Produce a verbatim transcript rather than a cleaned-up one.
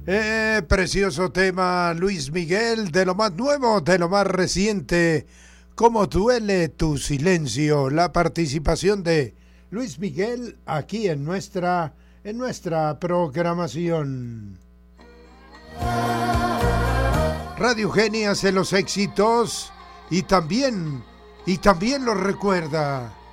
Eh, precioso tema, Luis Miguel, de lo más nuevo, de lo más reciente. ¿Cómo duele tu silencio? La participación de Luis Miguel aquí en nuestra, en nuestra programación. Radio Genia hace los éxitos y también, y también los recuerda.